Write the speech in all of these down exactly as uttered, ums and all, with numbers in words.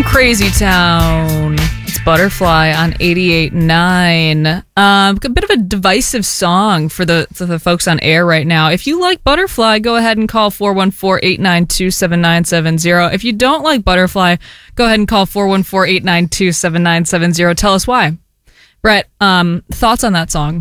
Crazy Town. It's Butterfly on eighty-eight point nine. Um, a bit of a divisive song for the for the folks on air right now. If you like Butterfly, go ahead and call four one four, eight nine two, seven nine seven zero. If you don't like Butterfly, go ahead and call four one four, eight nine two, seven nine seven zero. Tell us why. Brett, um, thoughts on that song?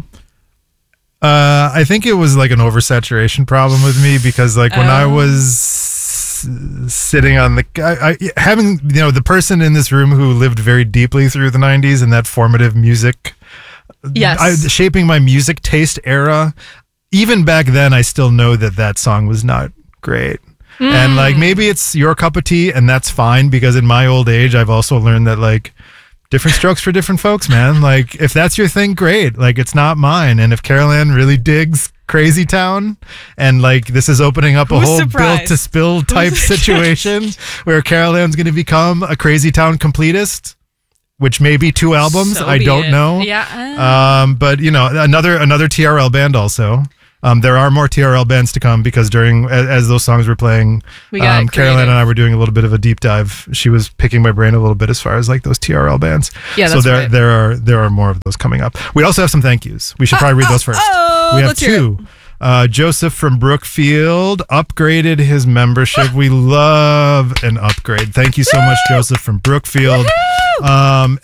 Uh, I think it was like an oversaturation problem with me because like when oh. I was sitting on the I, I, having you know the person in this room who lived very deeply through the nineties and that formative music yes I, shaping my music taste era, even back then I still know that that song was not great. mm. And like maybe it's your cup of tea and that's fine, because in my old age I've also learned that like different strokes for different folks, man. Like if that's your thing, great. Like it's not mine. And if Carol Ann really digs Crazy Town and like this is opening up a Who's whole surprised? built to spill type situation where Carol Ann's going to become a Crazy Town completist, which may be two albums, so I don't it. know. Yeah. Um, but you know, another another T R L band also. Um, there are more T R L bands to come because during as, as those songs were playing, we got um, Carol Ann and I were doing a little bit of a deep dive. She was picking my brain a little bit as far as like those T R L bands. Yeah, so that's there right. there are there are more of those coming up. We also have some thank yous. We should probably read those first. Oh, we have let's hear two. Uh, Joseph from Brookfield upgraded his membership. We love an upgrade. Thank you so much, Joseph from Brookfield. Um,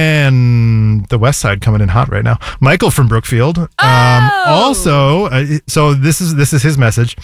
and the West Side coming in hot right now. Michael from Brookfield. Um, oh. Also, uh, so this is this is his message.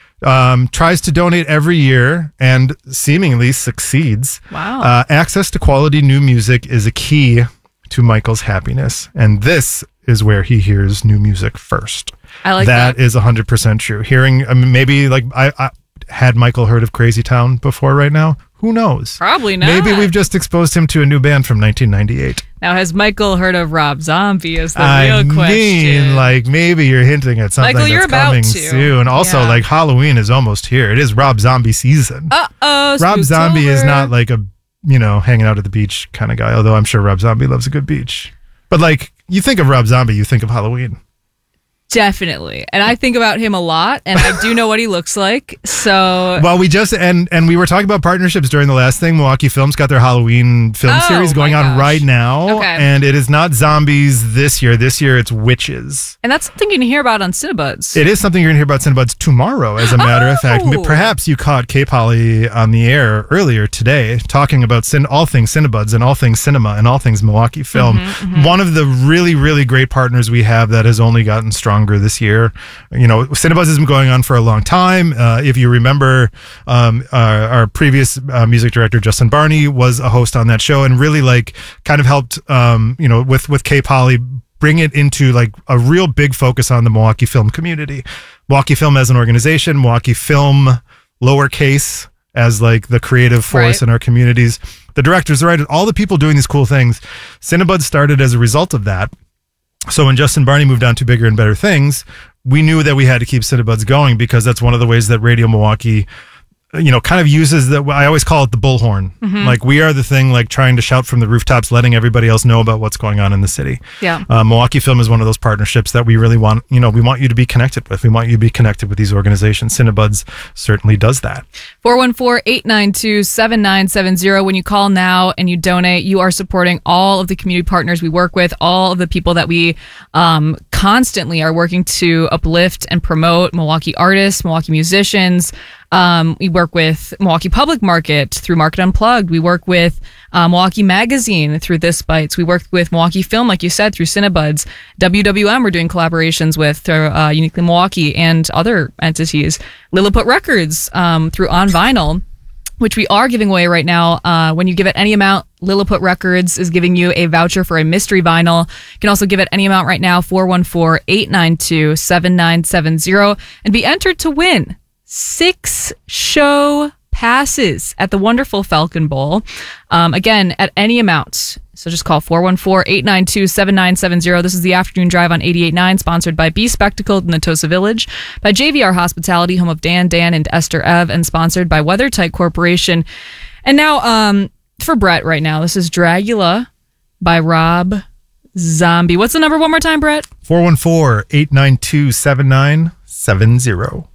Um, tries to donate every year and seemingly succeeds. Wow. Uh, access to quality new music is a key to Michael's happiness, and this is where he hears new music first. I like that. that. Is one hundred percent true. Hearing, I mean, maybe like I, I had Michael heard of Crazy Town before right now? Who knows? Probably not. Maybe we've just exposed him to a new band from nineteen ninety-eight. Now, has Michael heard of Rob Zombie is the I real question. mean, like, maybe you're hinting at something Michael, that's you're about coming to. soon. Also, Yeah. like, Halloween is almost here. It is Rob Zombie season. Uh-oh, Rob Zombie Spooktober. is not like a, you know, hanging out at the beach kind of guy, although I'm sure Rob Zombie loves a good beach. But, like, you think of Rob Zombie, you think of Halloween. Definitely. And I think about him a lot, and I do know what he looks like. So, Well, we just, and and we were talking about partnerships during the last thing. Milwaukee Films got their Halloween film Oh, series going my on gosh. right now. Okay. And it is not zombies this year. This year it's witches. and that's something you can hear about on Cinebuds. It is something you're going to hear about Cinebuds tomorrow, as a matter of fact. Oh. Perhaps you caught K-Polly on the air earlier today talking about cin- all things Cinebuds and all things cinema and all things Milwaukee Film. Mm-hmm, mm-hmm. One of the really, really great partners we have that has only gotten stronger this year. You know, Cinebuds has been going on for a long time. Uh, if you remember, um, our, our previous uh, music director, Justin Barney, was a host on that show and really like kind of helped, um, you know, with, with K-Polly bring it into like a real big focus on the Milwaukee film community. Milwaukee Film as an organization, Milwaukee Film lowercase as like the creative force Right. in our communities. The directors, the writers, all the people doing these cool things. Cinebuds started as a result of that. So when Justin Barney moved on to bigger and better things, we knew that we had to keep Cinebuds going because that's one of the ways that Radio Milwaukee, you know, kind of uses the, I always call it the bullhorn. Mm-hmm. Like we are the thing, like trying to shout from the rooftops, letting everybody else know about what's going on in the city. Yeah. Uh, Milwaukee Film is one of those partnerships that we really want, you know, we want you to be connected with. We want you to be connected with these organizations. Cinebuds certainly does that. four one four, eight nine two, seven nine seven zero. When you call now and you donate, you are supporting all of the community partners we work with, all of the people that we um, constantly are working to uplift and promote, Milwaukee artists, Milwaukee musicians. Um, we work with Milwaukee Public Market through Market Unplugged. We work with uh, Milwaukee Magazine through This Bites. We work with Milwaukee Film, like you said, through Cinebuds. W W M we're doing collaborations with through uh, Uniquely Milwaukee and other entities. Lilliput Records um, through On Vinyl, which we are giving away right now. Uh, when you give it any amount, Lilliput Records is giving you a voucher for a mystery vinyl. You can also give it any amount right now, four one four, eight nine two, seven nine seven zero, and be entered to win six show passes at the wonderful Falcon Bowl. Um, again, at any amount. So just call four one four, eight nine two, seven nine seven zero. This is the Afternoon Drive on eighty-eight point nine, sponsored by Be Spectacled in the Tosa Village, by J V R Hospitality, home of Dan, Dan, and Esther Ev, and sponsored by WeatherTight Corporation. And now, um, for Brett right now, this is Dragula by Rob Zombie. What's the number one more time, Brett? four one four, eight nine two, seven nine seven zero.